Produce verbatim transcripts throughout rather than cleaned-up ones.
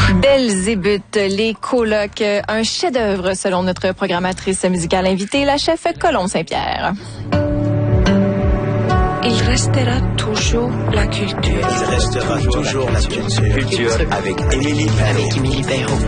Belzébuth, les colocs, un chef-d'œuvre selon notre programmatrice musicale invitée, la chef Colombe Saint-Pierre. Il restera toujours la culture. Il restera toujours la culture. Culture avec Émilie Perrault. Avec Émilie Perrault.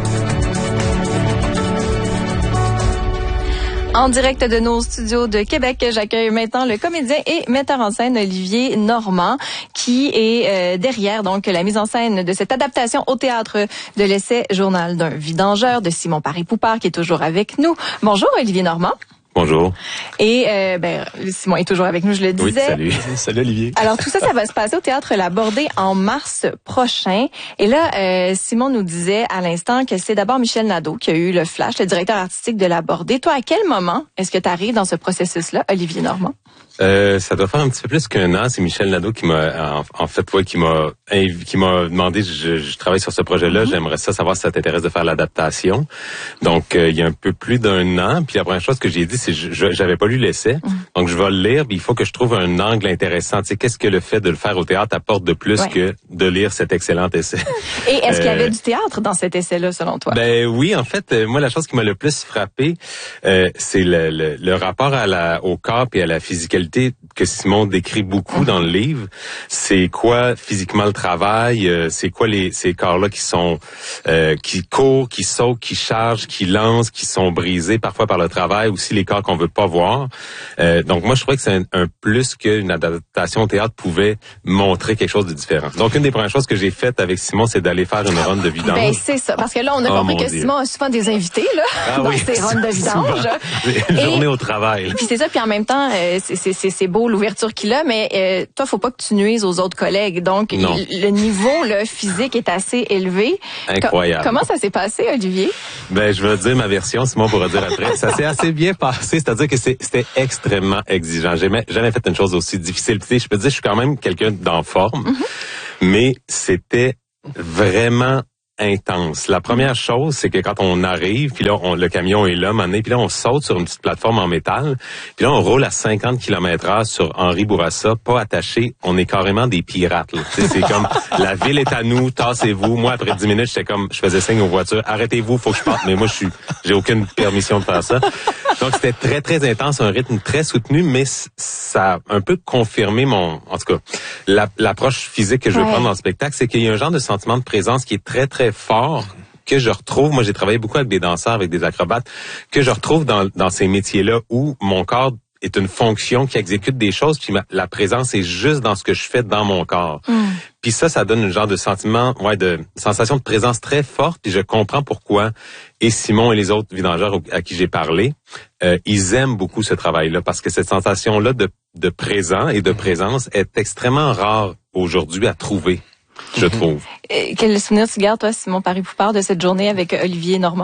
En direct de nos studios de Québec, j'accueille maintenant le comédien et metteur en scène Olivier Normand, qui est euh, derrière donc la mise en scène de cette adaptation au théâtre de l'essai Journal d'un vidangeur de Simon Paré-Poupard, qui est toujours avec nous. Bonjour Olivier Normand. Bonjour. Et euh, ben Simon est toujours avec nous, je le disais. Oui, salut. Salut Olivier. Alors tout ça, ça va se passer au Théâtre La Bordée en mars prochain. Et là, euh, Simon nous disait à l'instant que c'est d'abord Michel Nadeau qui a eu le flash, le directeur artistique de La Bordée. Toi, à quel moment est-ce que tu arrives dans ce processus-là, Olivier Normand? Euh, ça doit faire un petit peu plus qu'un an. C'est Michel Nadeau qui m'a, en, en fait, ouais, qui m'a, qui m'a demandé. Je, je travaille sur ce projet-là. Mm-hmm. J'aimerais ça savoir si ça t'intéresse de faire l'adaptation. Donc, euh, il y a un peu plus d'un an. Puis la première chose que j'ai dit, c'est que je, j'avais pas lu l'essai. Mm-hmm. Donc, je vais le lire. Puis il faut que je trouve un angle intéressant. Tu sais, qu'est-ce que le fait de le faire au théâtre apporte de plus ouais. que de lire cet excellent essai. Et est-ce euh, qu'il y avait du théâtre dans cet essai-là, selon toi? Ben oui, en fait, euh, moi, la chose qui m'a le plus frappé, euh, c'est le, le, le rapport à la, au corps et à la physicalité que Simon décrit beaucoup dans le livre. C'est quoi physiquement le travail, euh, c'est quoi les ces corps-là qui sont euh, qui courent, qui sautent, qui chargent, qui lancent, qui sont brisés parfois par le travail, aussi les corps qu'on veut pas voir. Euh, donc moi je trouvais que c'est un, un plus qu'une adaptation au théâtre pouvait montrer quelque chose de différent. Donc une des premières choses que j'ai faites avec Simon, c'est d'aller faire une run de vidange. Ben c'est ça, parce que là on a oh, compris que Dieu. Simon a souvent des invités là ah, dans oui, ses runs de vidange. Une et, journée au travail. Puis c'est ça, puis en même temps euh, c'est c'est c'est beau l'ouverture qu'il a, mais euh, toi, faut pas que tu nuises aux autres collègues. Donc, il, le niveau là, physique est assez élevé. Incroyable. Co- comment ça s'est passé, Olivier? Ben, je vais dire ma version, Simon pourra dire après. Ça s'est assez bien passé, c'est-à-dire que c'est, c'était extrêmement exigeant. J'ai jamais, jamais fait une chose aussi difficile. Tu sais, je peux te dire, je suis quand même quelqu'un d'en forme, mm-hmm. mais c'était vraiment intense. La première chose, c'est que quand on arrive, puis là, on, le camion est là, un moment donné, puis là, on saute sur une petite plateforme en métal, puis là, on roule à cinquante kilomètres heure sur Henri Bourassa, pas attaché. On est carrément des pirates, là. C'est comme, la ville est à nous, tassez-vous. Moi, après dix minutes, j'étais comme, je faisais signe aux voitures, arrêtez-vous, faut que je parte. Mais moi, je suis, j'ai aucune permission de faire ça. Donc, c'était très, très intense, un rythme très soutenu, mais ça a un peu confirmé mon, en tout cas, la, l'approche physique que je veux ouais. prendre dans le spectacle, c'est qu'il y a un genre de sentiment de présence qui est très, très fort, que je retrouve, moi j'ai travaillé beaucoup avec des danseurs, avec des acrobates, que je retrouve dans, dans ces métiers-là où mon corps est une fonction qui exécute des choses, puis ma, la présence est juste dans ce que je fais dans mon corps. Mm. Puis ça, ça donne un genre de sentiment, ouais, de sensation de présence très forte, puis je comprends pourquoi. Et Simon et les autres vidangeurs à qui j'ai parlé, euh, ils aiment beaucoup ce travail-là, parce que cette sensation-là de, de présent et de présence est extrêmement rare aujourd'hui à trouver. Je trouve. Euh, quel souvenir tu gardes, toi, Simon Paré-Poupard, de cette journée avec Olivier Normand?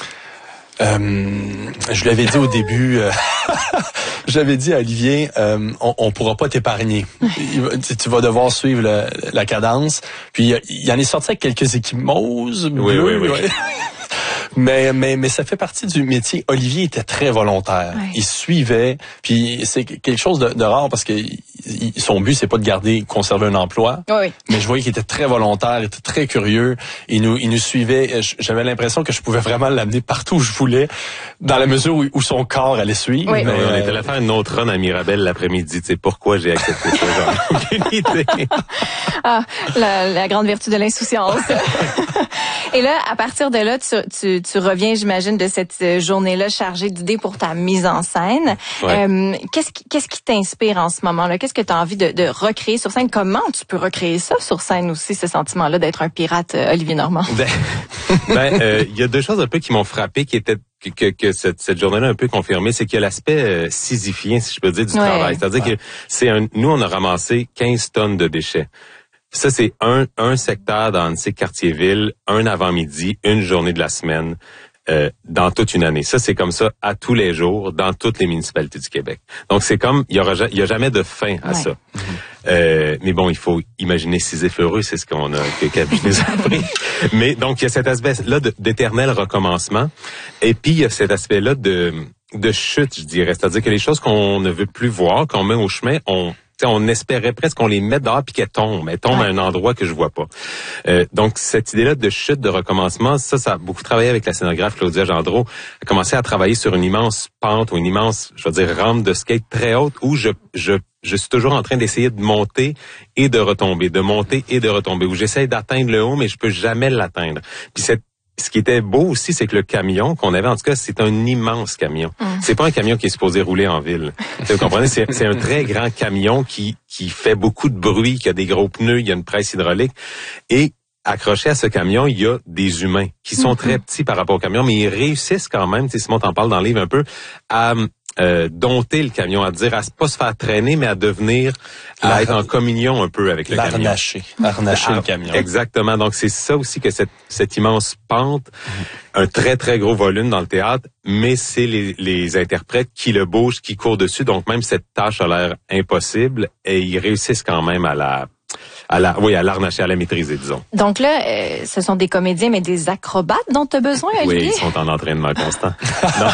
Euh, je l'avais dit au début, euh, j'avais dit à Olivier, euh, on, on pourra pas t'épargner. tu, tu vas devoir suivre le, la cadence. Puis il y en est sorti avec quelques échymoses bleues. Oui, oui, oui. Ouais. Mais, mais, mais ça fait partie du métier. Olivier était très volontaire. Ouais. Il suivait. Puis c'est quelque chose de, de rare parce que il, son but, c'est pas de garder, conserver un emploi. Oui. Mais je voyais qu'il était très volontaire, il était très curieux. Il nous, il nous suivait. J'avais l'impression que je pouvais vraiment l'amener partout où je voulais, dans la mesure où, où son corps allait suivre. Oui. Mais, on était allé faire une autre run à Mirabel l'après-midi. Tu sais pourquoi j'ai accepté ça? J'en ai aucune idée. Ah, la, la grande vertu de l'insouciance. Et là, à partir de là, tu, tu, tu reviens, j'imagine, de cette journée-là chargée d'idées pour ta mise en scène. Ouais. Euh, qu'est-ce qui, qu'est-ce qui t'inspire en ce moment-là? Qu'est-ce que tu as envie de, de recréer sur scène? Comment tu peux recréer ça sur scène aussi, ce sentiment-là d'être un pirate, euh, Olivier Normand? Ben, ben, euh, y a deux choses un peu qui m'ont frappé, qui étaient que, que, que cette, cette journée-là a un peu confirmé, c'est qu'il y a l'aspect euh, sisyphien, si je peux dire, du ouais. travail. C'est-à-dire ouais. que c'est un, nous, on a ramassé quinze tonnes de déchets. Ça, c'est un, un secteur dans ces quartiers-villes, un avant-midi, une journée de la semaine, euh, dans toute une année. Ça, c'est comme ça à tous les jours, dans toutes les municipalités du Québec. Donc, c'est comme, il y aura, il y a jamais de fin à ouais. ça. Mm-hmm. Euh, mais bon, il faut imaginer Sisyphe heureux, c'est ce qu'on a, que Cabu nous a appris. Mais donc, il y a cet aspect-là de, d'éternel recommencement. Et puis, il y a cet aspect-là de, de chute, je dirais. C'est-à-dire que les choses qu'on ne veut plus voir, qu'on met au chemin, on, T'sais, on espérait presque qu'on les mette dehors puis qu'elles tombent. Elles tombent ouais. à un endroit que je vois pas. Euh, donc, cette idée-là de chute, de recommencement, ça, ça a beaucoup travaillé avec la scénographe Claudia Gendreau. Elle a commencé à travailler sur une immense pente ou une immense, je veux dire, rampe de skate très haute où je, je, je suis toujours en train d'essayer de monter et de retomber, de monter et de retomber, où j'essaie d'atteindre le haut, mais je peux jamais l'atteindre. Puis cette Ce qui était beau aussi, c'est que le camion qu'on avait, en tout cas, c'est un immense camion. Mmh. C'est pas un camion qui est supposé rouler en ville. Vous comprenez? C'est, c'est un très grand camion qui, qui fait beaucoup de bruit, qui a des gros pneus, il y a une presse hydraulique. Et accroché à ce camion, il y a des humains qui sont mmh. très petits par rapport au camion, mais ils réussissent quand même, tu sais, Simon t'en parle dans le livre un peu, à euh, dompter le camion, à dire, à pas se faire traîner, mais à devenir, à Ar- être en communion un peu avec le camion. L'arnacher, arnacher le camion. Exactement. Donc, c'est ça aussi que cette, cette immense pente, mmh. un très, très gros volume dans le théâtre, mais c'est les, les interprètes qui le bougent, qui courent dessus. Donc, même cette tâche a l'air impossible et ils réussissent quand même à la à la, oui, à l'arnacher, à la maîtriser, disons. Donc là, euh, ce sont des comédiens, mais des acrobates dont tu as besoin, Olivier? Oui, ils sont en entraînement constant. Non.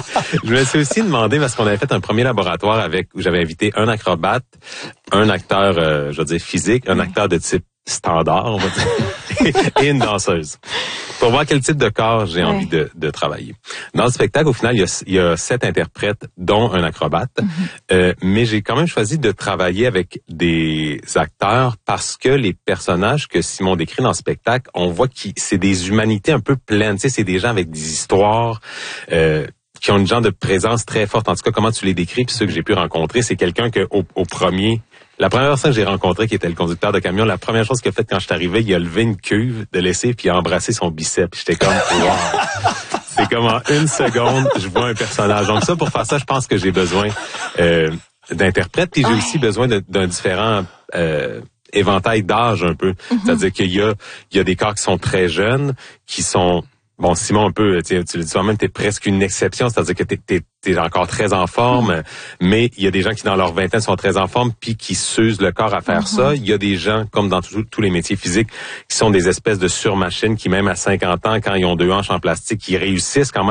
Je me suis aussi demandé, parce qu'on avait fait un premier laboratoire avec, où j'avais invité un acrobate, un acteur, euh, je veux dire, physique, un acteur de type standard, on va dire, et une danseuse. Pour voir quel type de corps j'ai oui. envie de, de travailler. Dans le spectacle, au final, il y a, il y a sept interprètes, dont un acrobate. Mm-hmm. Euh, mais j'ai quand même choisi de travailler avec des acteurs parce que les personnages que Simon décrit dans le spectacle, on voit que c'est des humanités un peu pleines. Tu sais, c'est des gens avec des histoires, euh, qui ont une genre de présence très forte. En tout cas, comment tu les décris, puis ceux que j'ai pu rencontrer, c'est quelqu'un que au, au premier... La première personne que j'ai rencontrée, qui était le conducteur de camion, la première chose qu'il a faite quand je suis arrivé, il a levé une cuve de lessive puis il a embrassé son biceps. J'étais comme, wow! C'est comme en une seconde, je vois un personnage. Donc ça, pour faire ça, je pense que j'ai besoin euh, d'interprètes. Puis j'ai aussi besoin de, d'un différent euh, éventail d'âge un peu. Mm-hmm. C'est-à-dire qu'il y a, il y a des corps qui sont très jeunes, qui sont... Bon, Simon, un peu, tu, tu le dis toi-même, t'es presque une exception, c'est-à-dire que t'es, t'es, t'es encore très en forme, mmh. mais il y a des gens qui, dans leur vingtaine, sont très en forme, puis qui s'usent le corps à faire mmh. ça. Il y a des gens, comme dans tout, tous les métiers physiques, qui sont des espèces de surmachines, qui même à cinquante ans, quand ils ont deux hanches en plastique, ils réussissent quand même